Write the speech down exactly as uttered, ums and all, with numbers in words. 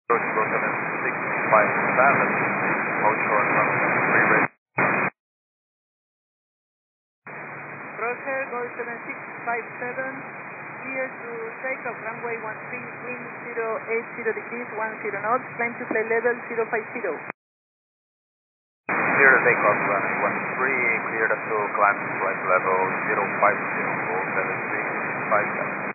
Approach Go seven six five seven, hold short runway three ready. Roger, Go seven six five seven, clear to take off runway one three, wind zero eight zero degrees, one zero knots, climb to play level zero five zero. Clear to take off runway one three, clear to climb to flight level zero five zero, Go seven six five seven.